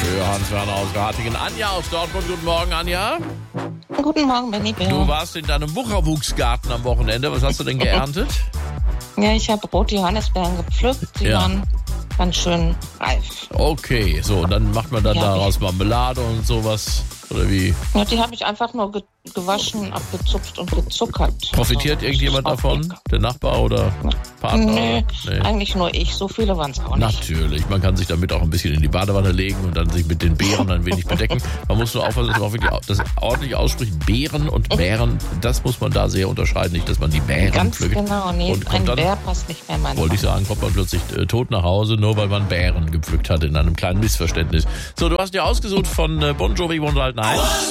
Für Hans-Werner aus Ratingen. Anja aus Dortmund. Guten Morgen, Anja. Guten Morgen, Benny Bär. Du warst in deinem Wucherwuchsgarten am Wochenende. Was hast du denn geerntet? Ja, ich habe rote Johannisbeeren gepflückt. Die waren ganz schön reif. Okay, so, und dann macht man dann Ja, daraus Marmelade und sowas, oder wie? Ja, die habe ich einfach nur gewaschen, abgezupft und gezuckert. Profitiert Also, irgendjemand das ist auch davon? lecker. Der Nachbar oder Partner? Nee, Nee. eigentlich nur ich. So viele waren es auch nicht. Natürlich, man kann sich damit auch ein bisschen in die Badewanne legen und dann sich mit den Beeren ein wenig bedecken. Man muss nur aufpassen, dass man auch wirklich das ordentlich ausspricht. Beeren und Bären, das muss man da sehr unterscheiden. Nicht, dass man die Bären Ganz pflückt. genau. Nee, Und ein kommt dann, Bär passt nicht mehr in meine wollte ich sagen, kommt man plötzlich tot nach Hause, nur weil man Bären gepflückt hat, in einem kleinen Missverständnis. So, du hast dir ausgesucht von Bon Jovi One Night Night.